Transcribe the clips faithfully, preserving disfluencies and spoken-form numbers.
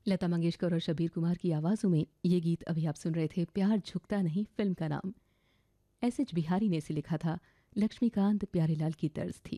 लता मंगेशकर और शबीर कुमार की आवाज़ों में ये गीत अभी आप सुन रहे थे। प्यार झुकता नहीं फिल्म का नाम एस एच बिहारी ने इसे लिखा था। लक्ष्मीकांत प्यारेलाल की तर्ज थी।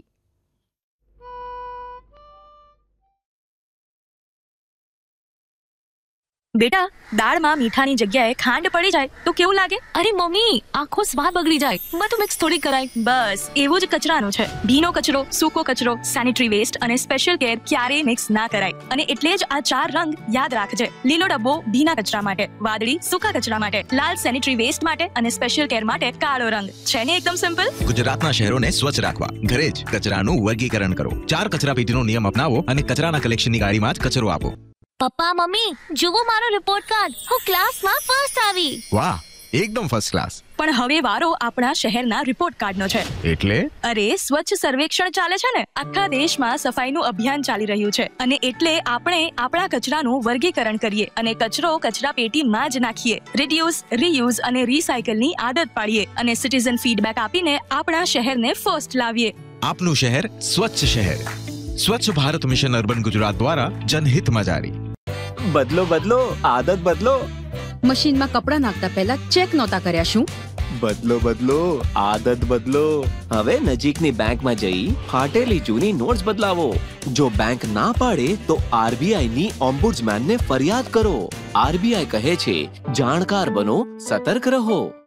बेटा, દાળમાં મીઠાની જગ્યાએ ખાંડ પડી જાય તો કેવું લાગે? અરે મમ્મી, આખો સ્વાદ બગડી જાય. બધું મિક્સ થોડી કરાય. બસ એવું જ કચરાનું છે. ભીનો કચરો, સૂકો કચરો, સેનિટરી વેસ્ટ અને સ્પેશિયલ કેર ક્યારેય મિક્સ ના કરાય. અને એટલે જ આ ચાર રંગ યાદ રાખજે. લીલો ડબ્બો ભીના કચરા માટે, વાદળી સૂકા કચરા માટે, લાલ સેનિટરી વેસ્ટ માટે અને સ્પેશિયલ કેર માટે કાળો રંગ. છે ને એકદમ સિમ્પલ? ગુજરાતના શહેરોને સ્વચ્છ રાખવા ઘરે જ કચરાનું વર્ગીકરણ કરો. ચાર કચરા પેટીનો નિયમ અપનાવો અને કચરાના કલેક્શનની ગાડીમાં જ કચરો આપો. પપ્પા મમ્મી, જુઓ મારો રિપોર્ટ કાર્ડ. હું ક્લાસમાં ફર્સ્ટ આવી. વાહ, એકદમ ફર્સ્ટ ક્લાસ. પણ હવે વારો આપણા શહેરના રિપોર્ટ કાર્ડનો છે. એટલે અરે સ્વચ્છ સર્વેક્ષણ ચાલે છે ને. આખા દેશમાં સફાઈનું અભિયાન ચાલી રહ્યું છે અને એટલે આપણે આપણા કચરાનું વર્ગીકરણ કરીએ અને કચરો કચરા પેટીમાં જ નાખીએ. રિડ્યુસ, રીયુઝ અને રીસાયકલની આદત પાડીએ અને સિટીઝન ફીડબેક આપીને આપણા શહેરને ફર્સ્ટ લાવીએ. આપનું શહેર સ્વચ્છ શહેર. સ્વચ્છ ભારત મિશન અર્બન ગુજરાત દ્વારા જનહિતમાં જારી. બદલો બદલો આદત બદલો. મશીનમાં કપડાં નાખતા પહેલા ચેક નહોતા કર્યા શું? બદલો બદલો આદત બદલો. હવે નજીકની બેંકમાં જઈ ફાટેલી જૂની નોટ્સ બદલાવો. જો બેંક ના પાડે તો આરબીઆઈ ની ઓમ્બુડ્સમેન ને ફરિયાદ કરો. આરબીઆઈ કહે છે, જાણકાર બનો, સતર્ક રહો.